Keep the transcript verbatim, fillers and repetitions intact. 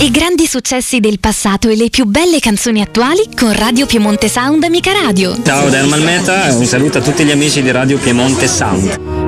I grandi successi del passato e le più belle canzoni attuali con Radio Piemonte Sound Amica Radio. Ciao da Ermal Meta, un saluto a tutti gli amici di Radio Piemonte Sound.